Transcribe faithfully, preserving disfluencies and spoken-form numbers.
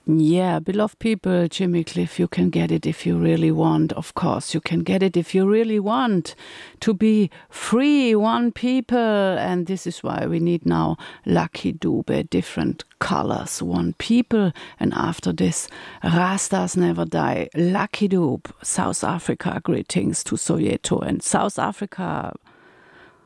Yeah, beloved people, Jimmy Cliff, you can get it if you really want. Of course, you can get it if you really want to be free, one people. And this is why we need now Lucky Dube, different colors, one people. And after this, Rastas Never Die, Lucky Dube, South Africa, greetings to Soweto and South Africa.